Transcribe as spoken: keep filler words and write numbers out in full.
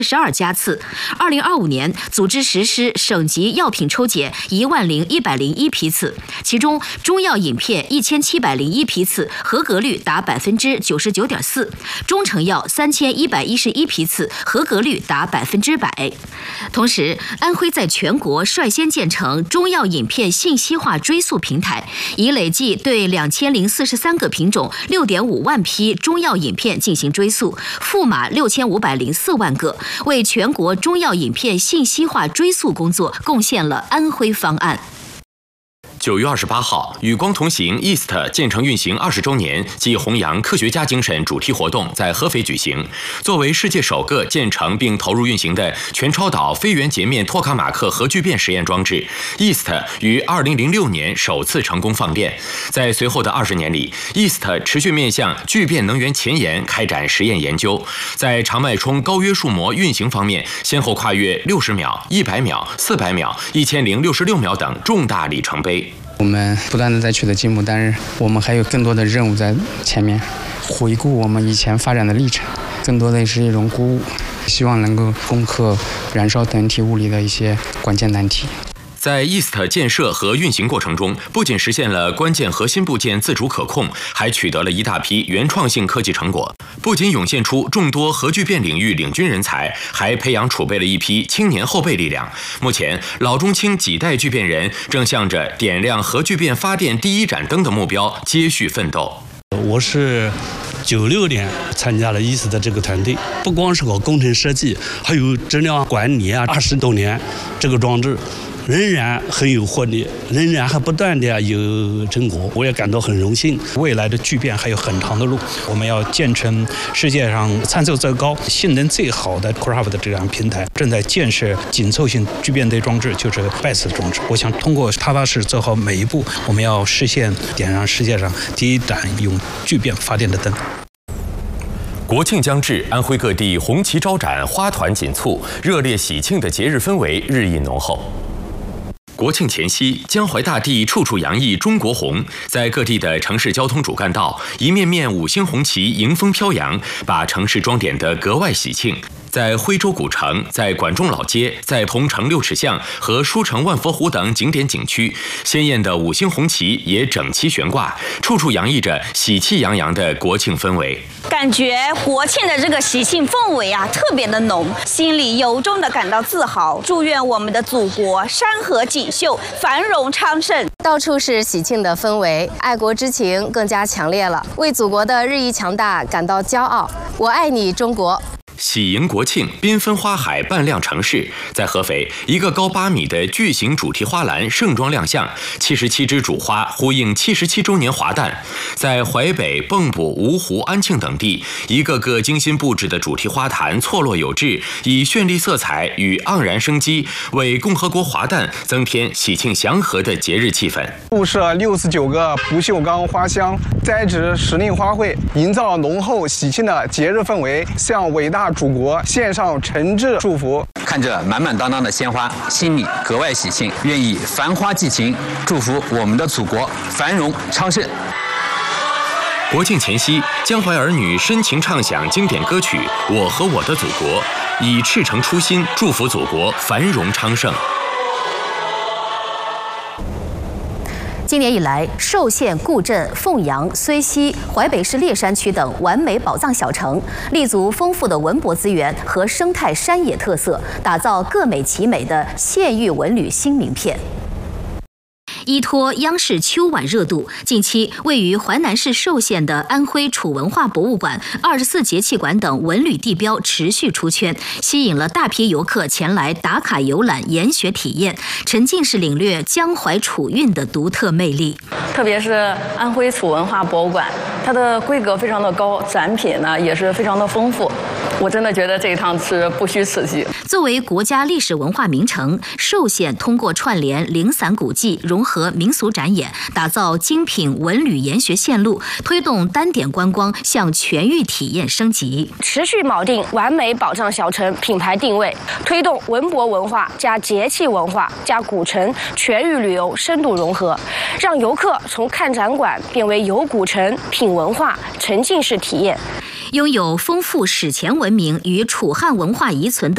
十二家次。二零二五年组织实施省级药品抽检一万零一百零一批次，其中中药饮片一千七百零一批次，合格率达百分之九十九点四；中成药三千一百一十一批次，合格率达百分之百。同时，安徽在全国率先建成中药饮片信息化追溯平台，已累计对两千零四十三个品种、六点五万批中药饮片进行追溯，赋码六千五百零四万个。为全国中药饮片信息化追溯工作贡献了安徽方案。 九月二十八号，与光同行 East 建成运行二十周年暨弘扬科学家精神主题活动在合肥举行。作为世界首个建成并投入运行的全超导非圆截面托卡马克核聚变实验装置 ，East 于二零零六年首次成功放电。在随后的二十年里 ，East 持续面向聚变能源前沿开展实验研究，在长脉冲高约束膜运行方面，先后跨越六十秒、一百秒、四百秒、一千零六十六秒等重大里程碑。 我们不断的在取得进步，但是我们还有更多的任务在前面。回顾我们以前发展的历程，更多的是一种鼓舞，希望能够攻克燃烧等体物理的一些关键难题。 在 East 建设和运行过程中，不仅实现了关键核心部件自主可控，还取得了一大批原创性科技成果。不仅涌现出众多核聚变领域领军人才，还培养储备了一批青年后备力量。目前，老中青几代聚变人正向着点亮核聚变发电第一盏灯的目标接续奋斗。 我是九六年参加了 East 的这个团队，不光是搞工程设计，还有质量管理啊，二十多年这个装置仍然很有活力，仍然还不断的有成果，我也感到很荣幸。 未来的聚变还有很长的路，我们要建成世界上参数最高、性能最好的 Craft 的这样平台，正在建设紧凑性聚变灯装置，就是 B E S 的装置。我想通过踏踏实实做好每一步，我们要实现点上世界上第一盏用聚变发电的灯。 国庆将至，安徽各地红旗招展，花团锦簇，热烈喜庆的节日氛围日益浓厚。国庆前夕，江淮大地处处洋溢中国红，在各地的城市交通主干道，一面面五星红旗迎风飘扬，把城市装点得格外喜庆。在徽州古城、在管仲老街、在桐城六尺巷和书城万佛湖等景点景区，鲜艳的五星红旗也整齐悬挂，处处洋溢着喜气洋洋的国庆氛围。 感觉国庆的这个喜庆氛围啊，特别的浓，心里由衷的感到自豪。祝愿我们的祖国山河锦绣，繁荣昌盛。 到处是喜庆的氛围，爱国之情更加强烈了，为祖国的日益强大感到骄傲。我爱你，中国！ 喜迎国庆，缤纷花海伴亮城市。在合肥，一个高八米的巨型主题花篮盛装亮相，七十七枝主花呼应七十七周年华诞。在淮北、蚌埠、芜湖、安庆等地，一个个精心布置的主题花坛错落有致，以绚丽色彩与盎然生机，为共和国华诞增添喜庆祥和的节日气氛。 布设六十九个不锈钢花箱，栽植时令花卉，营造浓厚喜庆的节日氛围，向伟大祖国献上诚挚祝福。 看着满满当当的鲜花，心里格外喜庆，愿以繁花寄情，祝福我们的祖国繁荣昌盛。 国庆前夕，江淮儿女深情唱响经典歌曲《我和我的祖国》，以赤诚初心祝福祖国繁荣昌盛。 今年以来，寿县、固镇、凤阳、睢溪、淮北市烈山区等完美宝藏小城，立足丰富的文博资源和生态山野特色，打造各美其美的县域文旅新名片。依托央视秋晚热度，近期位于淮南市寿县的安徽楚文化博物馆、二十四节气馆等文旅地标持续出圈，吸引了大批游客前来打卡游览、研学体验，沉浸式领略江淮楚韵的独特魅力。 特别是安徽楚文化博物馆，它的规格非常的高，展品呢也是非常的丰富。我真的觉得这一趟是不虚此行。 作为国家历史文化名城，寿县通过串联零散古迹、融合民俗展演，打造精品文旅研学线路，推动单点观光向全域体验升级。 持续锚定完美宝藏小城品牌定位，推动文博文化加节气文化加古城全域旅游深度融合，让游客从看展馆变为游古城、品文化、沉浸式体验。 拥有丰富史前文明与楚汉文化遗存的